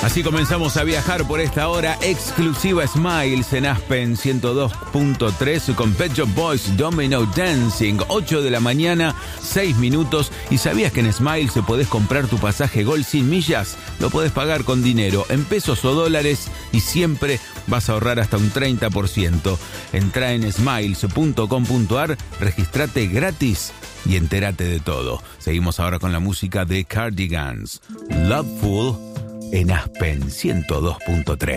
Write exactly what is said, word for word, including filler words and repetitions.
Así comenzamos a viajar por esta hora exclusiva Smiles en Aspen ciento dos punto tres con Pet Shop Boys Domino Dancing, ocho de la mañana, seis minutos. ¿Y sabías que en Smiles podés comprar tu pasaje Gol sin millas? Lo podés pagar con dinero, en pesos o dólares, y siempre vas a ahorrar hasta un treinta por ciento. Entrá en smiles punto com punto ar, registrate gratis y entérate de todo. Seguimos ahora con la música de Cardigans, Loveful, en Aspen ciento dos punto tres.